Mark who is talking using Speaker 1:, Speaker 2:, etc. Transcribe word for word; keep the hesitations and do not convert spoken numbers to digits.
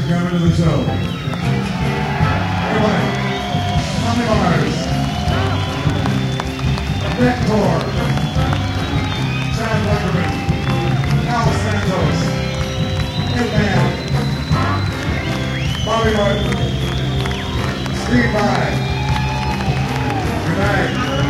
Speaker 1: coming to the show. Everybody, Tommy Mars, Vector, John Weckerman, Al Santos, Hitman, Bobby Martin, Steve Vai. Good night.